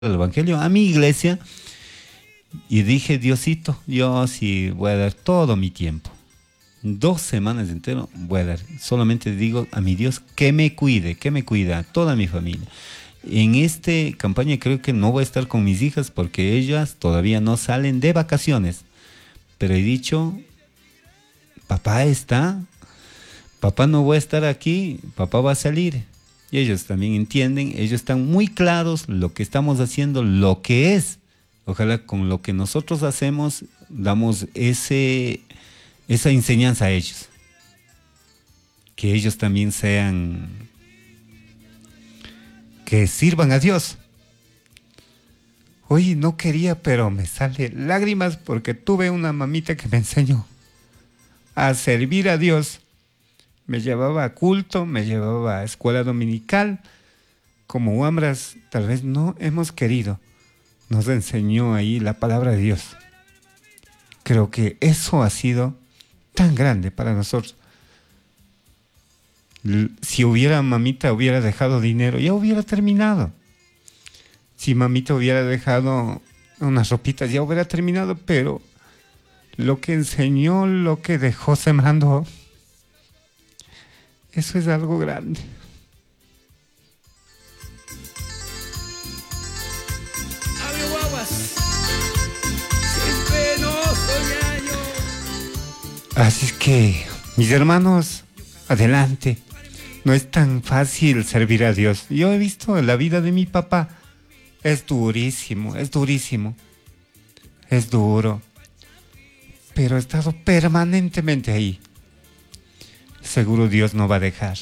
del Evangelio a mi iglesia y dije, Diosito, yo sí voy a dar todo mi tiempo. 2 semanas entero voy a dar. Solamente digo a mi Dios que me cuida, a toda mi familia. En esta campaña creo que no voy a estar con mis hijas porque ellas todavía no salen de vacaciones. Pero he dicho, papá está, papá no voy a estar aquí, papá va a salir. Y ellos también entienden, ellos están muy claros lo que estamos haciendo, lo que es. Ojalá con lo que nosotros hacemos, damos esa enseñanza a ellos. Que ellos también sean, que sirvan a Dios. Hoy no quería, pero me sale lágrimas porque tuve una mamita que me enseñó a servir a Dios. Me llevaba a culto, me llevaba a escuela dominical. Como Wambras tal vez no hemos querido, nos enseñó ahí la palabra de Dios. Creo que eso ha sido tan grande para nosotros. Si mamita hubiera dejado dinero, ya hubiera terminado. Si mamita hubiera dejado unas ropitas, ya hubiera terminado, pero lo que enseñó, lo que dejó sembrando, eso es algo grande. Así es que, mis hermanos, adelante. No es tan fácil servir a Dios. Yo he visto la vida de mi papá. Es durísimo, es durísimo. Es duro. Pero he estado permanentemente ahí. Seguro Dios no va a dejar.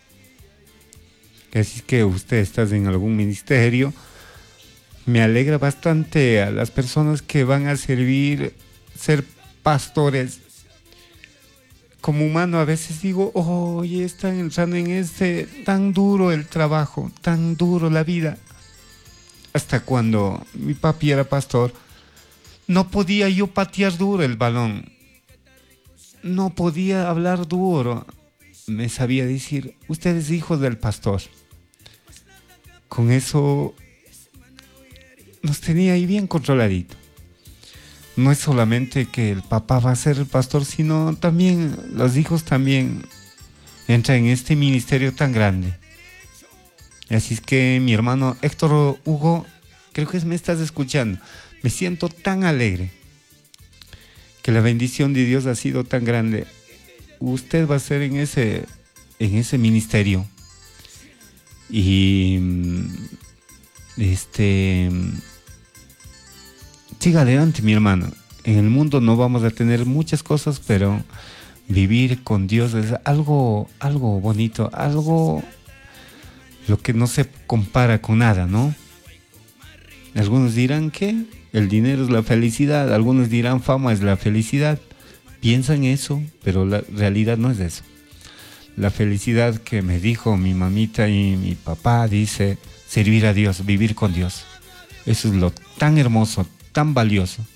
Así que usted está en algún ministerio. Me alegra bastante a las personas que van a servir, ser pastores. Como humano a veces digo, oye, están entrando en tan duro el trabajo, tan duro la vida. Hasta cuando mi papi era pastor, no podía yo patear duro el balón. No podía hablar duro. Me sabía decir, usted es hijo del pastor. Con eso nos tenía ahí bien controladito. No es solamente que el papá va a ser el pastor, sino también los hijos también entran en este ministerio tan grande. Así es que mi hermano Héctor Hugo, creo que me estás escuchando. Me siento tan alegre que la bendición de Dios ha sido tan grande. Usted va a ser en ese ministerio. Y siga adelante, mi hermano. En el mundo no vamos a tener muchas cosas, pero vivir con Dios es algo bonito, algo lo que no se compara con nada, ¿no? Algunos dirán que el dinero es la felicidad, algunos dirán fama es la felicidad. Piensan eso, pero la realidad no es eso. La felicidad que me dijo mi mamita y mi papá dice servir a Dios, vivir con Dios. Eso es lo tan hermoso, tan valioso.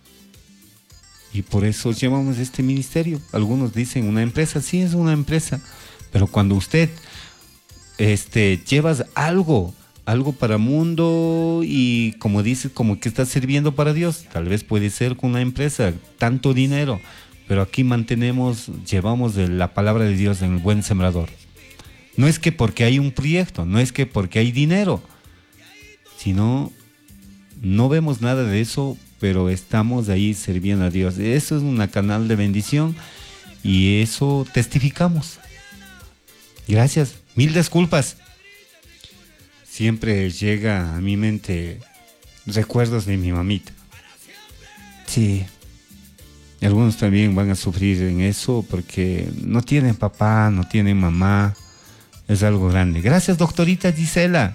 Y por eso llevamos este ministerio. Algunos dicen una empresa, sí es una empresa, pero cuando usted llevas algo para el mundo y como dices, como que estás sirviendo para Dios, tal vez puede ser con una empresa, tanto dinero, pero aquí llevamos la palabra de Dios en el buen sembrador. No es que porque hay un proyecto, no es que porque hay dinero, sino no vemos nada de eso, pero estamos ahí sirviendo a Dios. Eso es un canal de bendición y eso testificamos. Gracias, mil disculpas. Siempre llega a mi mente recuerdos de mi mamita. Sí, algunos también van a sufrir en eso porque no tienen papá, no tienen mamá. Es algo grande. Gracias, doctorita Gisela.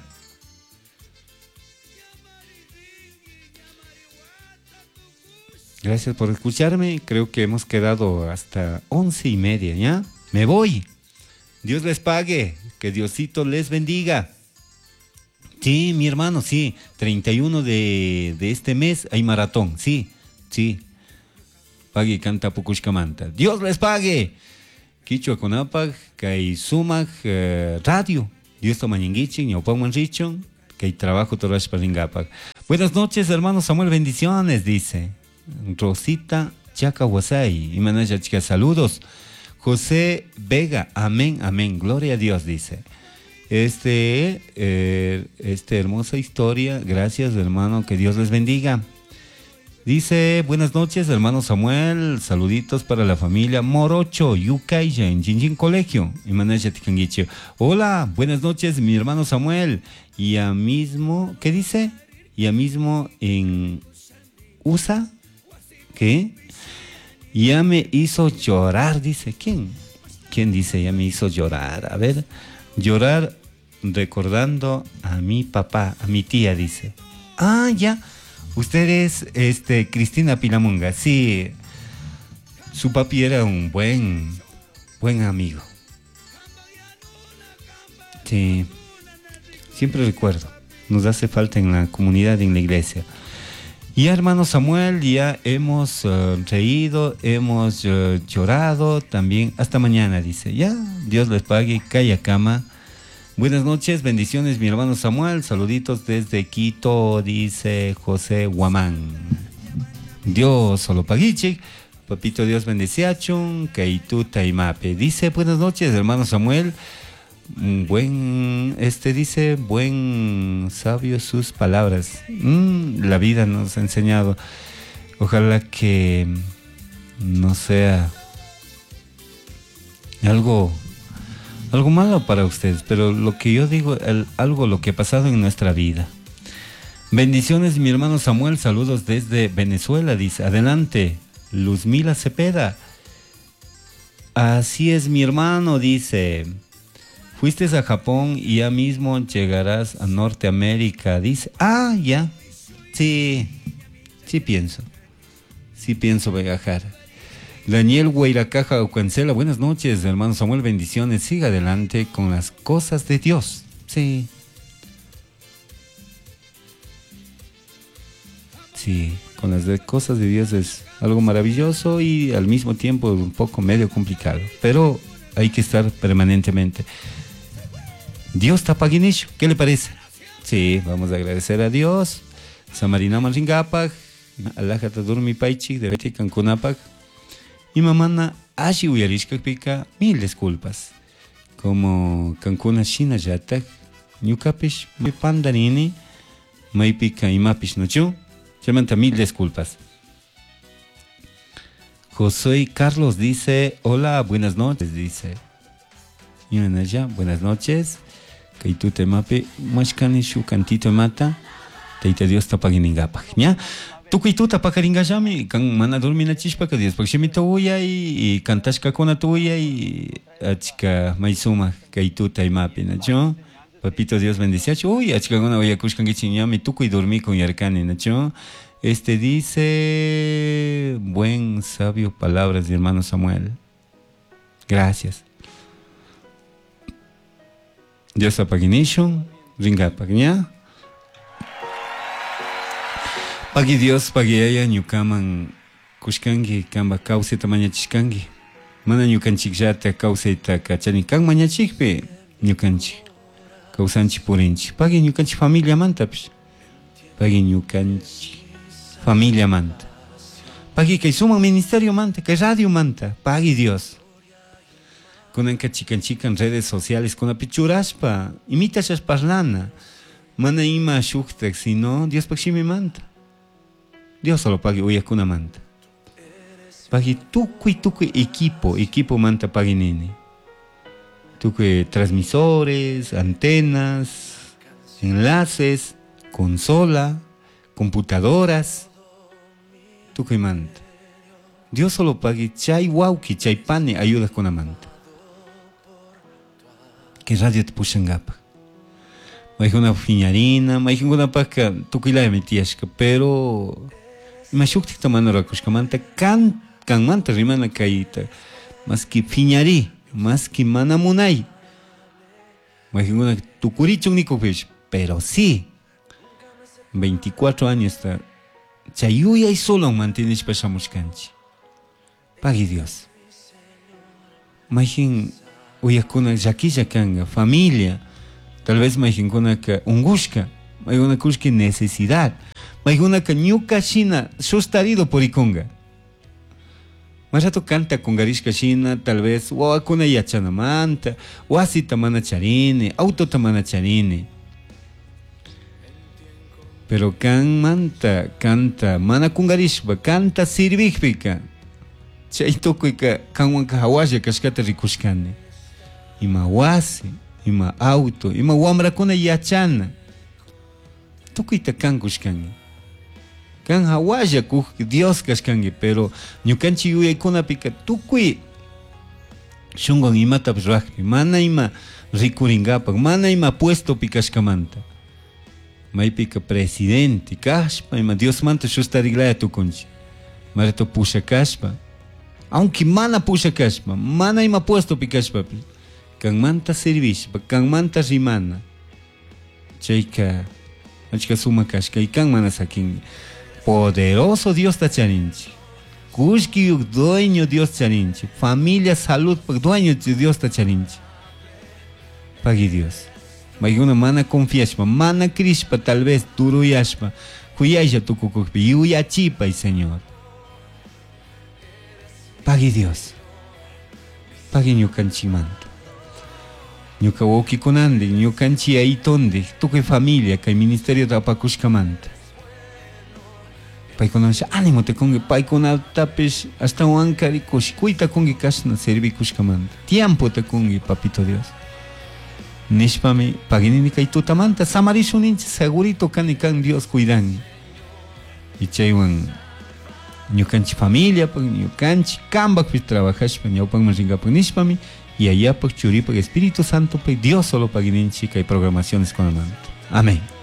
Gracias por escucharme. Creo que hemos quedado hasta 11:30, ¿ya? Me voy. Dios les pague. Que Diosito les bendiga. Sí, mi hermano, sí. 31 de este mes hay maratón. Sí. Pague canta Pucushkamanta. Dios les pague. Quichua Conapag, Kai Sumag, Radio. Dios tomañinguichin, Ñaupan Manrichon. que hay trabajo torash paringapa. Buenas noches, hermano Samuel, bendiciones, dice Rosita Chacahuasay. Y manaya chica, saludos. José Vega, amén, amén, gloria a Dios, dice. Hermosa historia, gracias, hermano, que Dios les bendiga. Dice, buenas noches, hermano Samuel, saluditos para la familia Morocho, Yucaya, en Jinjin Colegio. Y manaya ticanguiche. Hola, buenas noches, mi hermano Samuel. Y ya mismo, ¿qué dice? Ya mismo en USA, ¿qué? Ya me hizo llorar, dice. ¿Quién? ¿Quién dice ya me hizo llorar? A ver, llorar recordando a mi papá, a mi tía, dice. Ah, ya. Usted es Cristina Pilamonga. Sí, su papi era un buen amigo. Sí, siempre recuerdo. Nos hace falta en la comunidad, en la iglesia. Y ya, hermano Samuel, ya hemos reído, hemos llorado también. Hasta mañana, dice. Ya, Dios les pague, calla cama. Buenas noches, bendiciones, mi hermano Samuel. Saluditos desde Quito, dice José Guamán. Dios solo paguiche. Papito Dios bendeciachun, Keituta y Mape. Dice, buenas noches, hermano Samuel. Dice, buen sabio sus palabras. La vida nos ha enseñado. Ojalá que no sea algo malo para ustedes, pero lo que yo digo, lo que ha pasado en nuestra vida. Bendiciones, mi hermano Samuel, saludos desde Venezuela, dice. Adelante, Luzmila Cepeda. Así es, mi hermano, dice. Fuiste a Japón y ya mismo llegarás a Norteamérica, dice. Ah, ya. Sí pienso viajar. Daniel Huayracaja Ocuencela, buenas noches, hermano Samuel, bendiciones. Siga adelante con las cosas de Dios. Sí, con las cosas de Dios es algo maravilloso y al mismo tiempo un poco medio complicado, pero hay que estar permanentemente. Dios tapaguinicho, ¿qué le parece? Sí, vamos a agradecer a Dios. Samarina Maringapag, Alajata Durmi Paichi, de Beti Cancunapac. Y mamana ashi uyarishka pika, mil disculpas. Como Cancuna China Yatak, Ñukapish, muy pandanini, muy pica y mapish nochu. Llamanta mil disculpas. José Carlos dice, hola, buenas noches, dice. Y allá, buenas noches. Que tú te mape, mashkani shu cantito mata, te Dios tapaginingapa. ¿Ya? Tukuituta pakaringallami, kan mana dormina chishpa que Dios porque mi tuya y cantashka con tuya y achka maisuma kaituta y mapina yo papito Dios bendice uy achka gona voy a kushkan gichinyami tuku y dormí con yarkani nacho. Dice buen sabio palabras de hermano Samuel. Gracias. Dios apagination ringa pagña. Pagi Dios, pagi aya, ñukaman kushkangi, kamba kauseta mañachishkangi. Mana ñukanchik llata kauseta kachani kan mañachikpi, ñukanchik kausanchik purinchik. Pagi ñukanchik familia mantapish. Pagi ñukanchik familia manta. Pagi kay suman ministerio manta, kay radio manta. Pagi Dios. Kunanka chikanchikan redes sociales, kuna pichurashpa, imitashas parlana. Mana ima shuktek, sino Dios pakshimi manta. Dios solo pague uyakuna manta. Pague tukuy equipo manta pague nene. Tukuy transmisores, antenas, enlaces, consola, computadoras. Tukuy manta. Dios solo pague chay wauki, chay pane ayudas con la manta. Que radio te pushan gapa. Hay una fiñarina, hay una paca, tukuy la metiashka, pero Mashukti tomando rakushka manta kan manta rimana kaita más que fiñari más que manamunay imagina tukurichun ni kupish pero sí 24 años está chayuya y solo mantienes pasamushkanchi pagi Dios imagina uyakuna yakilla kanga familia tal vez imagina kuna ungushka mayguna kushki necesidad, mayguna ka ñuka shina sustarido por ikonga. Más rato canta congarishka shina, tal vez wawakuna yachanamanta, wasita mana charini, autota mana charini. Pero kan manta canta mana kungarishpa, canta sirvikpika. Chay tukuyka kanwanka hawasha kashkata rikushkani. Ima wasi, ima auto, ima wamrakuna yachana. Tukuyta kankushkani. Kan hawasha kuj Dios kashkangi, pero ñukanchi yuyaykunapika tukuy shungon imatapish rajpi, mana ima rikuringapak, mana ima puestopi kashkamanta. Maypika presidente kashpa, ima Dios manta shustariglaya tukunchi. Marato pusha kashpa, aunque mana pusha kashpa, mana ima puestopi kashpa, kan manta servishpa, kan manta rimana. Chayka achka suma kashka y kan mana sakin. Poderoso Dios tacharinchi. Kushki yuk dueño Dios charinchi. Familia, salud, dueño Dios tacharinchi. Pagui Dios. Mayguna mana confiashpa, mana krishpa, tal vez turuyashpa. Kuyayja tukukukpi, yuyachipa y Señor. Pagui Dios. Pagui ñukanchi manto. Ñuka wokikunandi, ñukanchi aitonde, tukuy familia, kay ministerio tapakushkamanta. Paykunash ánimo te kongi paykunatapish hasta huankari kushkuyta kongi kashna servikushkamanta. Tiempo te kongi, papito Dios. Nishpami paginini kay tutamanta samarishuninchi segurito kani kan Dios cuidan. Y chaywan ñukanchi familia, ñukanchi kambakpish trabajashpa ñawpanman ringapak nishpami y allapak churipak Espíritu Santo Dios solo pagininchi kay programaciones kunamanta. Amén.